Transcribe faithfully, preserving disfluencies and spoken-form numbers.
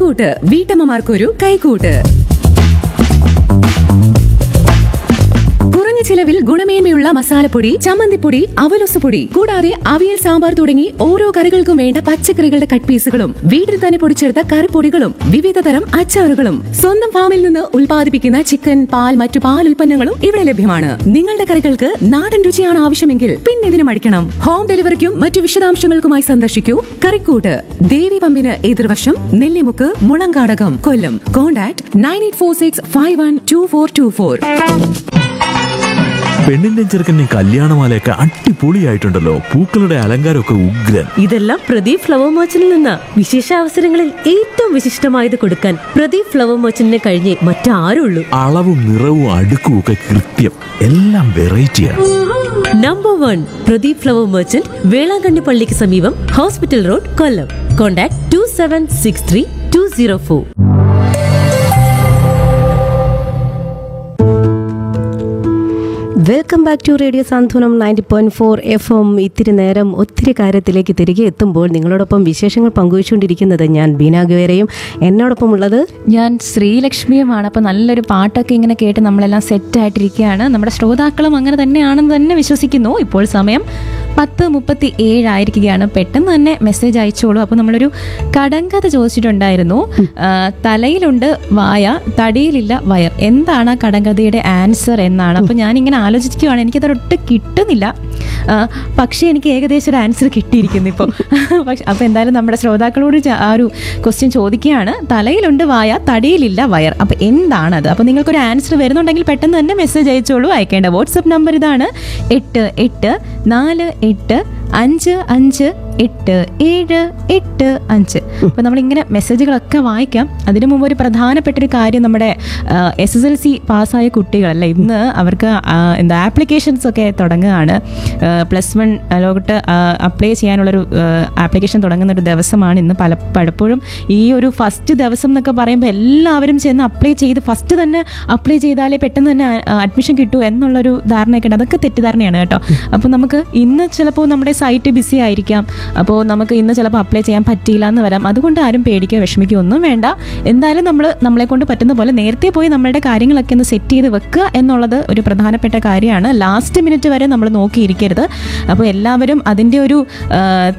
കറിക്കൂട്ട് വീട്ടമ്മമാർക്കൊരു കൈക്കൂട്ട്. കുറഞ്ഞ ചിലവിൽ ഗുണമേന്മയുള്ള മസാലപ്പൊടി, ചമ്മന്തിപ്പൊടി, അവലൊസുപൊടി കൂടാതെ അവിയൽ, സാമ്പാർ തുടങ്ങി ഓരോ കറികൾക്കും വേണ്ട പച്ചക്കറികളുടെ കട്ട് പീസുകളും വീട്ടിൽ തന്നെ പൊടിച്ചെടുത്ത കറിപ്പൊടികളും വിവിധ തരം അച്ചാറുകളും സ്വന്തം ഫാമിൽ നിന്ന് ഉൽപ്പാദിപ്പിക്കുന്ന ചിക്കൻ, പാൽ, മറ്റു പാൽ ഉൽപ്പന്നങ്ങളും ഇവിടെ ലഭ്യമാണ്. നിങ്ങളുടെ കറികൾക്ക് നാടൻ രുചിയാണ് ആവശ്യമെങ്കിൽ പിന്നെ ഇതിന് മടിക്കണം. ഹോം ഡെലിവറിക്കും മറ്റു വിശദാംശങ്ങൾക്കുമായി സന്ദർശിക്കൂ കറിക്കൂട്ട്, ദേവി പമ്പിന് എതിർവശം, നെല്ലിമുക്ക്, മുളങ്കാടകം, കൊല്ലം. Contact nine eight four six five one two four to four. പെണ്ണിന്റെ ചെറുക്കന്റെ കല്യാണമാലയൊക്കെ അടിപൊളിയായിട്ടുണ്ടല്ലോ. പൂക്കളുടെ അലങ്കാരമൊക്കെ ഉഗ്രൻ. ഇതെല്ലാം പ്രദീപ് ഫ്ലവർ മർച്ചന്റിൽ നിന്ന്. വിശേഷ അവസരങ്ങളിൽ ഏറ്റവും വിശിഷ്ടമായത് കൊടുക്കാൻ പ്രദീപ് ഫ്ലവർ മർച്ചന്റിനെ കഴിഞ്ഞേ മറ്റാരുള്ളൂ. അളവും നിറവും അടുക്കും ഒക്കെ കൃത്യം. എല്ലാം വെറൈറ്റിയാണ്. Number one Pradeep flower merchant, Velankanni പള്ളിക്ക് സമീപം, hospital road, Kollam. Contact to seven six three to zero four. Welcome back to radio Santhwanam ninety point four F M. ഇത്തിരി നേരം ഒത്തിരി കാര്യത്തിലേക്ക് തിരികെ എത്തുമ്പോൾ നിങ്ങളോടൊപ്പം വിശേഷങ്ങൾ പങ്കുവച്ചുകൊണ്ടിരിക്കുന്നത് ഞാൻ ബീന ഗവേരയും, എന്നോടൊപ്പം ഉള്ളത് ഞാൻ ശ്രീലക്ഷ്മിയുമാണ്. അപ്പോൾ നല്ലൊരു പാട്ടൊക്കെ ഇങ്ങനെ കേട്ട് നമ്മളെല്ലാം സെറ്റായിട്ടിരിക്കുകയാണ്. നമ്മുടെ ശ്രോതാക്കളും അങ്ങനെ തന്നെയാണെന്ന് തന്നെ വിശ്വസിക്കുന്നു. ഇപ്പോൾ സമയം പത്ത് മുപ്പത്തി ഏഴായിരിക്കുകയാണ്. പെട്ടെന്ന് തന്നെ മെസ്സേജ് അയച്ചോളൂ. അപ്പോൾ നമ്മളൊരു കടങ്കഥ ചോദിച്ചിട്ടുണ്ടായിരുന്നു. തലയിലുണ്ട് വായ, തടിയിലില്ല വയർ. എന്താണ് ആ കടങ്കഥയുടെ ആൻസർ എന്നാണ്. അപ്പോൾ ഞാനിങ്ങനെ ആലോചിക്കുകയാണ്, എനിക്കതൊട്ട് കിട്ടുന്നില്ല. പക്ഷേ എനിക്ക് ഏകദേശം ഒരു ആൻസർ കിട്ടിയിരിക്കുന്നു ഇപ്പോൾ. പക്ഷെ അപ്പോൾ എന്തായാലും നമ്മുടെ ശ്രോതാക്കളോട് ആ ഒരു ക്വസ്റ്റ്യൻ ചോദിക്കുകയാണ്. തലയിലുണ്ട് വായ, തടിയിലില്ല വയർ. അപ്പോൾ എന്താണത്? അപ്പോൾ നിങ്ങൾക്കൊരു ആൻസർ വരുന്നുണ്ടെങ്കിൽ പെട്ടെന്ന് തന്നെ മെസ്സേജ് അയച്ചോളൂ. അയക്കേണ്ട വാട്സപ്പ് നമ്പർ ഇതാണ്: എട്ട് എട്ട് നാല് എട്ട് അഞ്ച് അഞ്ച് എട്ട് ഏഴ് എട്ട് അഞ്ച്. അപ്പോൾ നമ്മളിങ്ങനെ മെസ്സേജുകളൊക്കെ വായിക്കാം. അതിനു മുമ്പ് ഒരു പ്രധാനപ്പെട്ടൊരു കാര്യം, നമ്മുടെ എസ് എസ് എൽ സി പാസ്സായ കുട്ടികളല്ലേ, ഇന്ന് അവർക്ക് എന്താ ആപ്ലിക്കേഷൻസ് ഒക്കെ തുടങ്ങുകയാണ്. പ്ലസ് വൺ ലോട്ട് അപ്ലൈ ചെയ്യാനുള്ളൊരു ആപ്ലിക്കേഷൻ തുടങ്ങുന്ന ഒരു ദിവസമാണ് ഇന്ന്. പല പലപ്പോഴും ഈ ഒരു ഫസ്റ്റ് ദിവസം എന്നൊക്കെ പറയുമ്പോൾ എല്ലാവരും ചെന്ന് അപ്ലൈ ചെയ്ത് ഫസ്റ്റ് തന്നെ അപ്ലൈ ചെയ്താലേ പെട്ടെന്ന് തന്നെ അഡ്മിഷൻ കിട്ടൂ എന്നുള്ളൊരു ധാരണയൊക്കെ ഉണ്ട്. അതൊക്കെ തെറ്റിദ്ധാരണയാണ് കേട്ടോ. അപ്പോൾ നമുക്ക് ഇന്ന് ചിലപ്പോൾ നമ്മുടെ സൈറ്റ് ബിസി ആയിരിക്കാം. അപ്പോൾ നമുക്ക് ഇന്ന് ചിലപ്പോൾ അപ്ലൈ ചെയ്യാൻ പറ്റിയില്ല എന്ന് വരാം. അതുകൊണ്ട് ആരും പേടിക്കുകയോ വിഷമിക്കുകയോ ഒന്നും വേണ്ട. എന്തായാലും നമ്മൾ നമ്മളെ കൊണ്ട് പറ്റുന്ന പോലെ നേരത്തെ പോയി നമ്മളുടെ കാര്യങ്ങളൊക്കെ ഒന്ന് സെറ്റ് ചെയ്ത് വെക്കുക എന്നുള്ളത് ഒരു പ്രധാനപ്പെട്ട കാര്യമാണ്. ലാസ്റ്റ് മിനിറ്റ് വരെ നമ്മൾ നോക്കിയിരിക്കരുത്. അപ്പോൾ എല്ലാവരും അതിൻ്റെ ഒരു